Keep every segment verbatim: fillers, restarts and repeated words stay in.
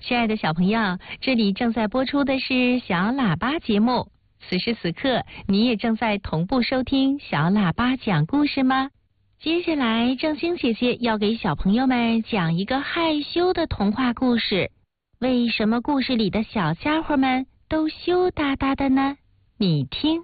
亲爱的小朋友，这里正在播出的是小喇叭节目。此时此刻，你也正在同步收听小喇叭讲故事吗？接下来，正晶姐姐要给小朋友们讲一个害羞的童话故事。为什么故事里的小家伙们都羞答答的呢？你听。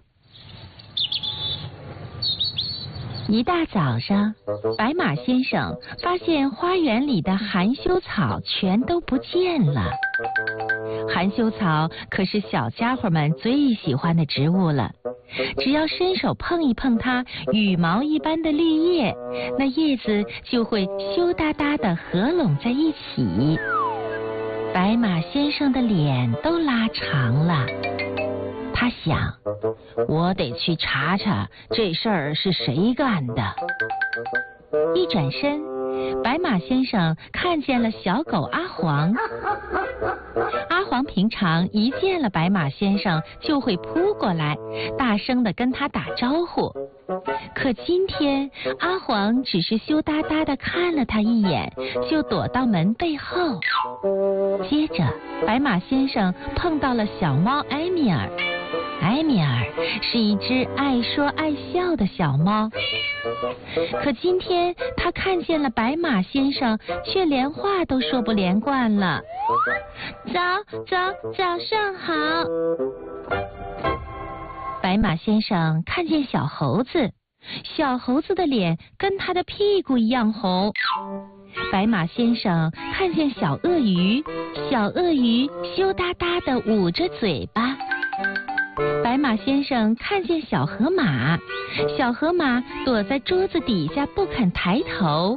一大早上，白马先生发现花园里的含羞草全都不见了。含羞草可是小家伙们最喜欢的植物了，只要伸手碰一碰它羽毛一般的绿叶，那叶子就会羞答答地合拢在一起。白马先生的脸都拉长了。他想，我得去查查这事儿是谁干的。一转身，白马先生看见了小狗阿黄。阿黄平常一见了白马先生就会扑过来，大声地跟他打招呼。可今天阿黄只是羞答答地看了他一眼，就躲到门背后。接着，白马先生碰到了小猫埃米尔。埃米尔是一只爱说爱笑的小猫，可今天他看见了白马先生，却连话都说不连贯了。早早早上好。白马先生看见小猴子，小猴子的脸跟他的屁股一样红。白马先生看见小鳄鱼，小鳄鱼羞答答地捂着嘴巴。白马先生看见小河马，小河马躲在桌子底下不肯抬头。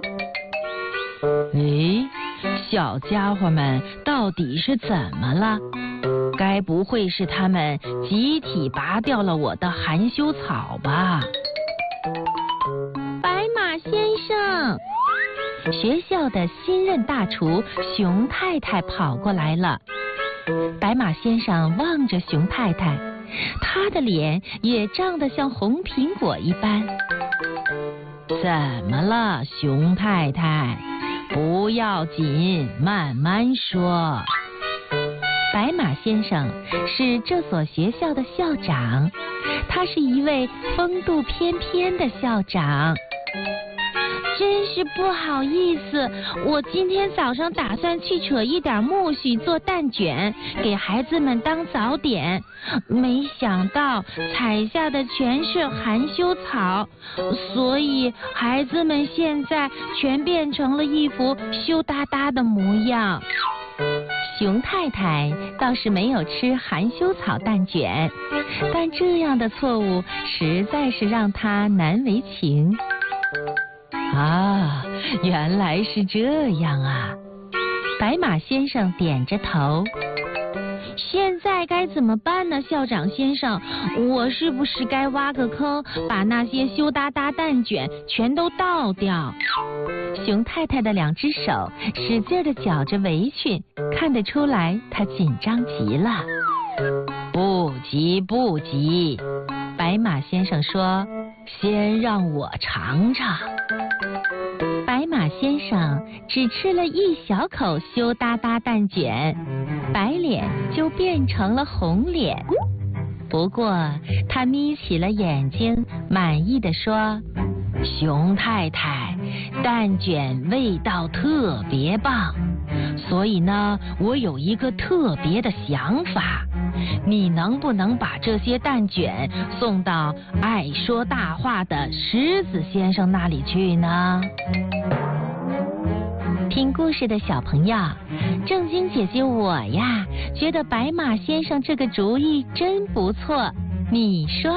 诶，小家伙们到底是怎么了？该不会是他们集体拔掉了我的含羞草吧？白马先生，学校的新任大厨熊太太跑过来了。白马先生望着熊太太，他的脸也涨得像红苹果一般。怎么了，熊太太？不要紧，慢慢说。白马先生是这所学校的校长，他是一位风度翩翩的校长。真是不好意思，我今天早上打算去扯一点苜蓿做蛋卷，给孩子们当早点，没想到采下的全是含羞草，所以孩子们现在全变成了一副羞答答的模样。熊太太倒是没有吃含羞草蛋卷，但这样的错误实在是让她难为情。啊，原来是这样啊！白马先生点着头。现在该怎么办呢，校长先生？我是不是该挖个坑，把那些羞答答蛋卷全都倒掉？熊太太的两只手使劲地绞着围裙，看得出来她紧张极了。不急不急，白马先生说，先让我尝尝。白马先生只吃了一小口羞答答蛋卷，白脸就变成了红脸。不过他眯起了眼睛，满意地说，熊太太，蛋卷味道特别棒，所以呢，我有一个特别的想法，你能不能把这些蛋卷送到爱说大话的狮子先生那里去呢？听故事的小朋友，正晶姐姐我呀，觉得白马先生这个主意真不错，你说